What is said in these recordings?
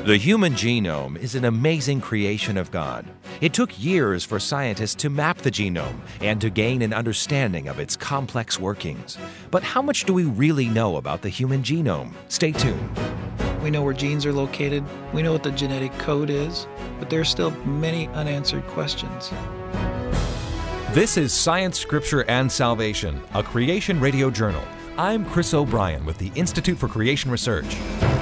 The human genome is an amazing creation of God. It took years for scientists to map the genome and to gain an understanding of its complex workings. But how much do we really know about the human genome? Stay tuned. We know where genes are located, we know what the genetic code is, but there are still many unanswered questions. This is Science, Scripture, and Salvation, a Creation Radio journal. I'm Chris O'Brien with the Institute for Creation Research.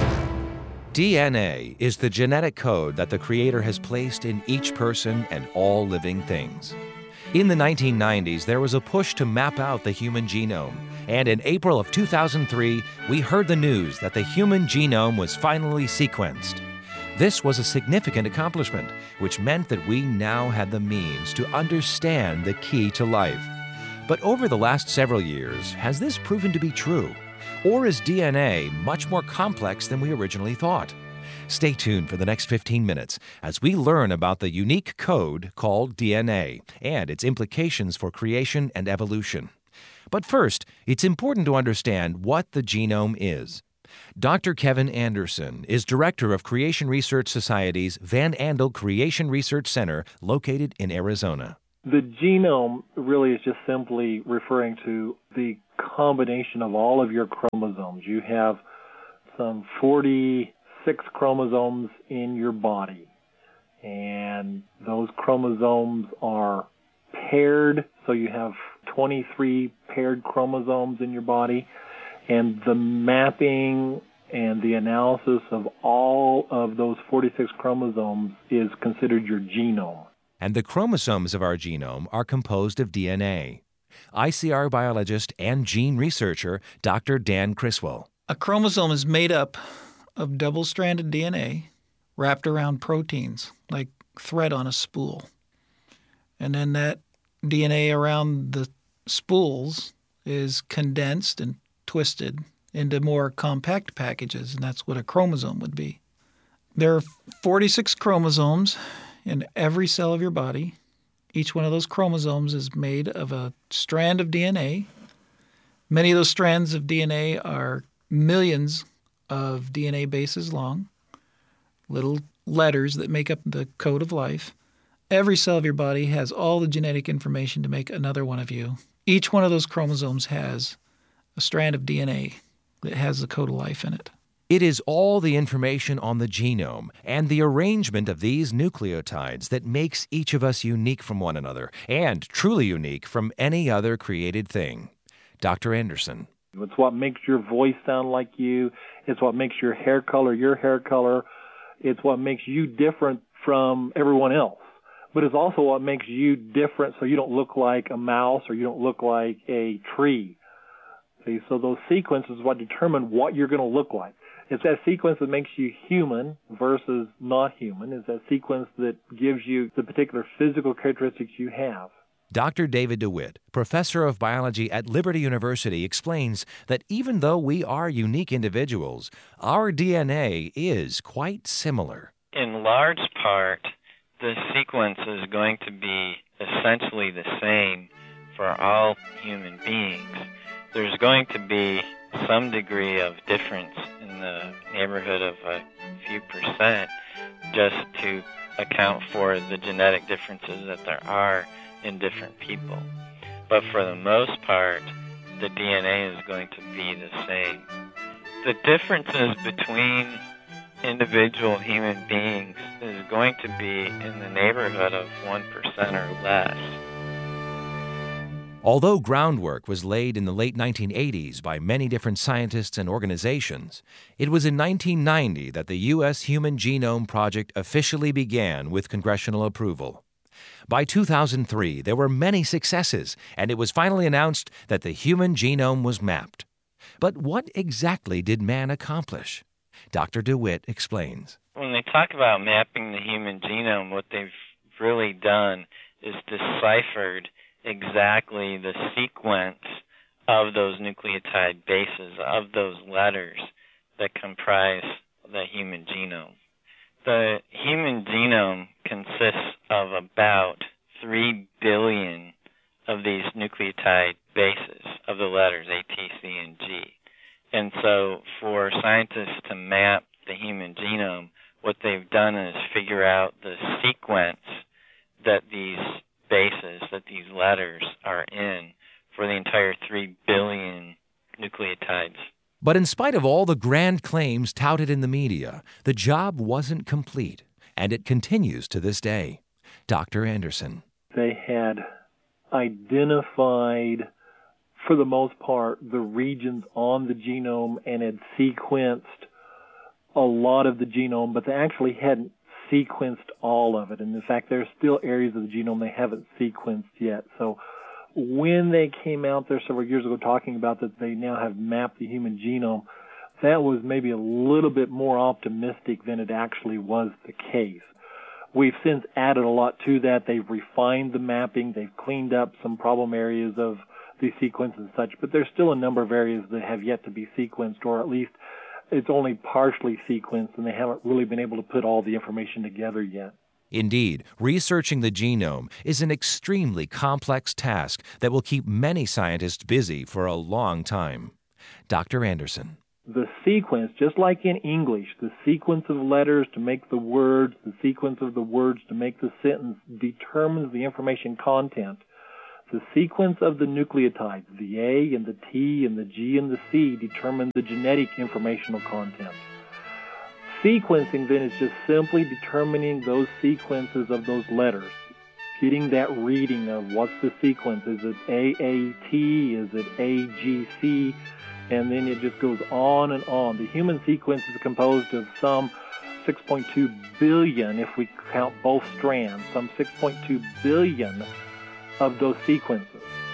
DNA is the genetic code that the Creator has placed in each person and all living things. In the 1990s, there was a push to map out the human genome, and in April of 2003, we heard the news that the human genome was finally sequenced. This was a significant accomplishment, which meant that we now had the means to understand the key to life. But over the last several years, has this proven to be true? Or is DNA much more complex than we originally thought? Stay tuned for the next 15 minutes as we learn about the unique code called DNA and its implications for creation and evolution. But first, it's important to understand what the genome is. Dr. Kevin Anderson is director of Creation Research Society's Van Andel Creation Research Center located in Arizona. The genome really is just simply referring to the combination of all of your chromosomes. You have some 46 chromosomes in your body, and those chromosomes are paired, so you have 23 paired chromosomes in your body, and the mapping and the analysis of all of those 46 chromosomes is considered your genome. And the chromosomes of our genome are composed of DNA. ICR biologist and gene researcher Dr. Dan Criswell. A chromosome is made up of double-stranded DNA wrapped around proteins, like thread on a spool. And then that DNA around the spools is condensed and twisted into more compact packages, and that's what a chromosome would be. There are 46 chromosomes in every cell of your body. Each one of those chromosomes is made of a strand of DNA. Many of those strands of DNA are millions of DNA bases long, little letters that make up the code of life. Every cell of your body has all the genetic information to make another one of you. Each one of those chromosomes has a strand of DNA that has the code of life in it. It is all the information on the genome and the arrangement of these nucleotides that makes each of us unique from one another and truly unique from any other created thing. Dr. Anderson. It's what makes your voice sound like you. It's what makes your hair color your hair color. It's what makes you different from everyone else. But it's also what makes you different so you don't look like a mouse or you don't look like a tree. See, so those sequences is what determine what you're going to look like. It's that sequence that makes you human versus not human. It's that sequence that gives you the particular physical characteristics you have. Dr. David DeWitt, professor of biology at Liberty University, explains that even though we are unique individuals, our DNA is quite similar. In large part, the sequence is going to be essentially the same for all human beings. There's going to be some degree of difference in the neighborhood of a few percent just to account for the genetic differences that there are in different people. But for the most part, the DNA is going to be the same. The differences between individual human beings is going to be in the neighborhood of 1% or less. Although groundwork was laid in the late 1980s by many different scientists and organizations, it was in 1990 that the U.S. Human Genome Project officially began with congressional approval. By 2003, there were many successes, and it was finally announced that the human genome was mapped. But what exactly did man accomplish? Dr. DeWitt explains. When they talk about mapping the human genome, what they've really done is deciphered exactly the sequence of those nucleotide bases, of those letters that comprise the human genome. The human genome consists of about 3 billion of these nucleotide bases of the letters A, T, C, and G. And so for scientists to map the human genome, what they've done is figure out the sequence that these bases, that these letters are in for the entire 3 billion nucleotides. But in spite of all the grand claims touted in the media, the job wasn't complete, and it continues to this day. Dr. Anderson. They had identified, for the most part, the regions on the genome and had sequenced a lot of the genome, but they actually hadn't sequenced all of it. And in fact, there's still areas of the genome they haven't sequenced yet. So when they came out there several years ago talking about that they now have mapped the human genome, that was maybe a little bit more optimistic than it actually was the case. We've since added a lot to that. They've refined the mapping. They've cleaned up some problem areas of the sequence and such, but there's still a number of areas that have yet to be sequenced, or at least it's only partially sequenced, and they haven't really been able to put all the information together yet. Indeed, researching the genome is an extremely complex task that will keep many scientists busy for a long time. Dr. Anderson. The sequence, just like in English, the sequence of letters to make the words, the sequence of the words to make the sentence determines the information content. The sequence of the nucleotides, the A and the T and the G and the C, determine the genetic informational content. Sequencing then is just simply determining those sequences of those letters, getting that reading of what's the sequence. Is it AAT? Is it AGC? And then it just goes on and on. The human sequence is composed of some 6.2 billion, if we count both strands, some 6.2 billion of those sequences.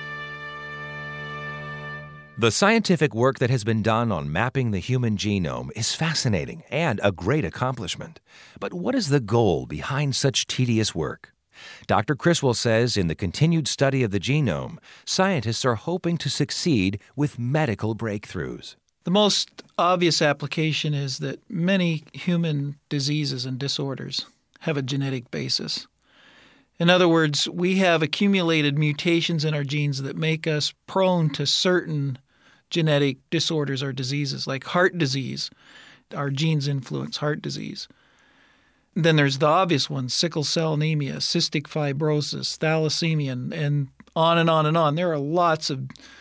The scientific work that has been done on mapping the human genome is fascinating and a great accomplishment. But what is the goal behind such tedious work? Dr. Criswell says in the continued study of the genome, scientists are hoping to succeed with medical breakthroughs. The most obvious application is that many human diseases and disorders have a genetic basis. In other words, we have accumulated mutations in our genes that make us prone to certain genetic disorders or diseases, like heart disease. Our genes influence heart disease. Then there's the obvious ones: sickle cell anemia, cystic fibrosis, thalassemia, and on and on and on. There are lots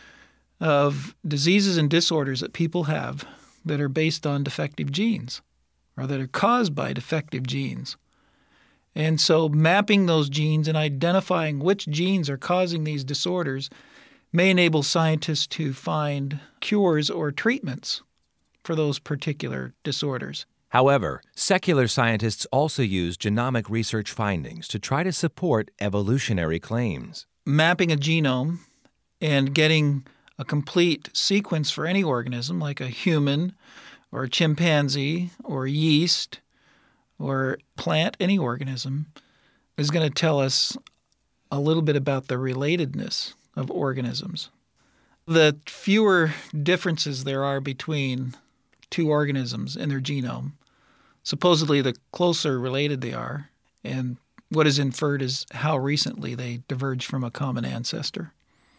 of diseases and disorders that people have that are based on defective genes or that are caused by defective genes. And so mapping those genes and identifying which genes are causing these disorders may enable scientists to find cures or treatments for those particular disorders. However, secular scientists also use genomic research findings to try to support evolutionary claims. Mapping a genome and getting a complete sequence for any organism, like a human or a chimpanzee or yeast or plant, any organism, is going to tell us a little bit about the relatedness of organisms. The fewer differences there are between two organisms in their genome, supposedly the closer related they are, and what is inferred is how recently they diverged from a common ancestor.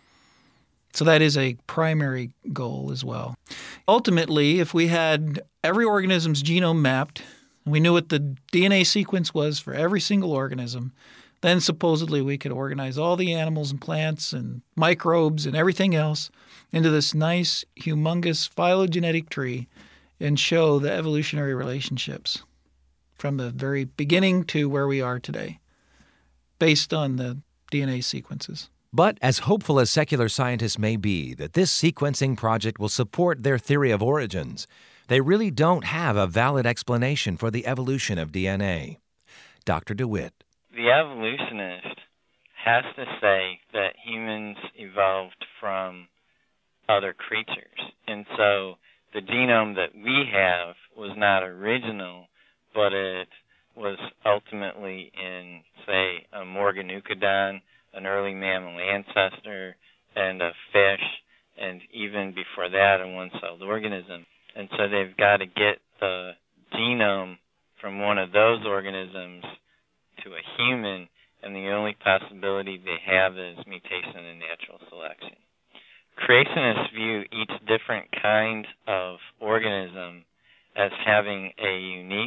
So that is a primary goal as well. Ultimately, if we had every organism's genome mapped, and we knew what the DNA sequence was for every single organism, then supposedly we could organize all the animals and plants and microbes and everything else into this nice, humongous phylogenetic tree and show the evolutionary relationships from the very beginning to where we are today, based on the DNA sequences. But as hopeful as secular scientists may be that this sequencing project will support their theory of origins, they really don't have a valid explanation for the evolution of DNA. Dr. DeWitt. The evolutionist has to say that humans evolved from other creatures. And so the genome that we have was not original, but it was ultimately in, say, a Morganucodon, an early mammal ancestor, and a fish, and even before that, a one-celled organism. And so they've got to get the genome from one of those organisms to a human, and the only possibility they have is mutation and natural selection. Creationists view each different kind of organism as having a unique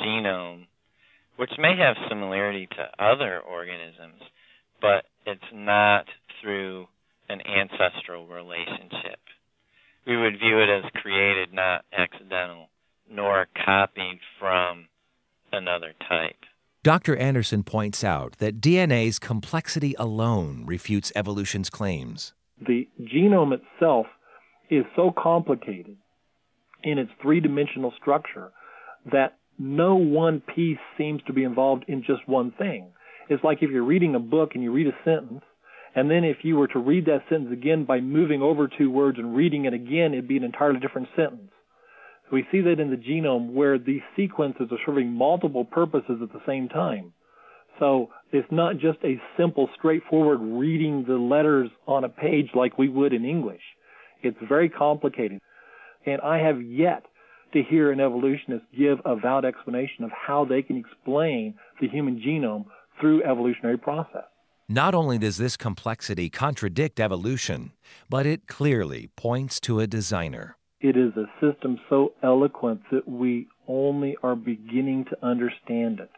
genome, which may have similarity to other organisms, but it's not through an ancestral relationship. We would view it as created, not accidental, nor copied from another type. Dr. Anderson points out that DNA's complexity alone refutes evolution's claims. The genome itself is so complicated in its three-dimensional structure that no one piece seems to be involved in just one thing. It's like if you're reading a book and you read a sentence, and then if you were to read that sentence again by moving over 2 words and reading it again, it'd be an entirely different sentence. So we see that in the genome where these sequences are serving multiple purposes at the same time. So it's not just a simple, straightforward reading the letters on a page like we would in English. It's very complicated. And I have yet to hear an evolutionist give a valid explanation of how they can explain the human genome through evolutionary process. Not only does this complexity contradict evolution, but it clearly points to a designer. It is a system so eloquent that we only are beginning to understand it.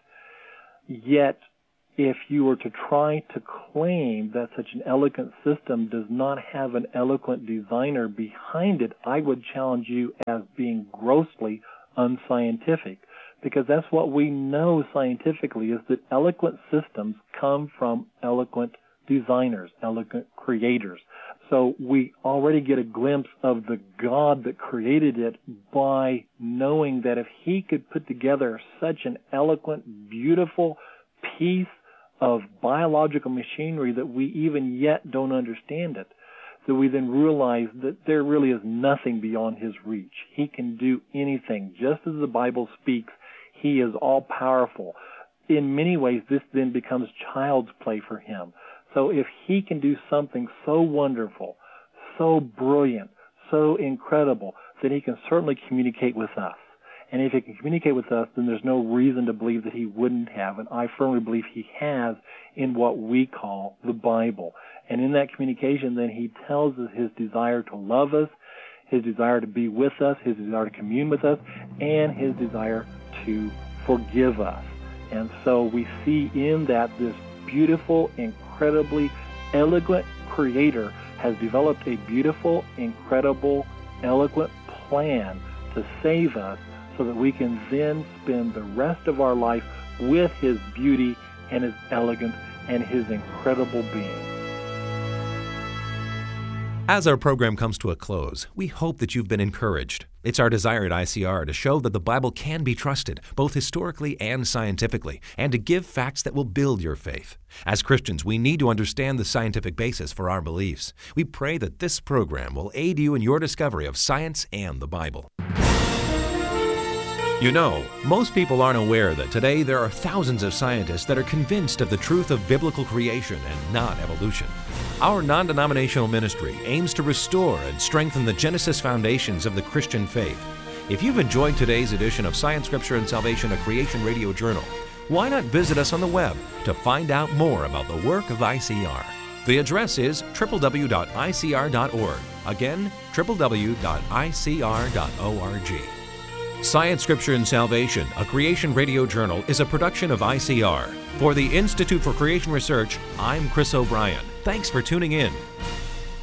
Yet, if you were to try to claim that such an eloquent system does not have an eloquent designer behind it, I would challenge you as being grossly unscientific. Because that's what we know scientifically, is that eloquent systems come from eloquent designers, eloquent creators. So we already get a glimpse of the God that created it by knowing that if he could put together such an eloquent, beautiful piece of biological machinery that we even yet don't understand it, that we then realize that there really is nothing beyond his reach. He can do anything. Just as the Bible speaks, he is all-powerful. In many ways, this then becomes child's play for him. So if he can do something so wonderful, so brilliant, so incredible, then he can certainly communicate with us. And if he can communicate with us, then there's no reason to believe that he wouldn't have. And I firmly believe he has in what we call the Bible. And in that communication, then he tells us his desire to love us, his desire to be with us, his desire to commune with us, and his desire to forgive us. And so we see in that this beautiful, incredibly eloquent creator has developed a beautiful, incredible, eloquent plan to save us so that we can then spend the rest of our life with his beauty and his elegance and his incredible being. As our program comes to a close, we hope that you've been encouraged. It's our desire at ICR to show that the Bible can be trusted, both historically and scientifically, and to give facts that will build your faith. As Christians, we need to understand the scientific basis for our beliefs. We pray that this program will aid you in your discovery of science and the Bible. You know, most people aren't aware that today there are thousands of scientists that are convinced of the truth of biblical creation and not evolution. Our non-denominational ministry aims to restore and strengthen the Genesis foundations of the Christian faith. If you've enjoyed today's edition of Science, Scripture, and Salvation, a Creation Radio Journal, why not visit us on the web to find out more about the work of ICR? The address is www.icr.org. Again, www.icr.org. Science, Scripture, and Salvation, a Creation Radio Journal, is a production of ICR. For the Institute for Creation Research, I'm Chris O'Brien. Thanks for tuning in.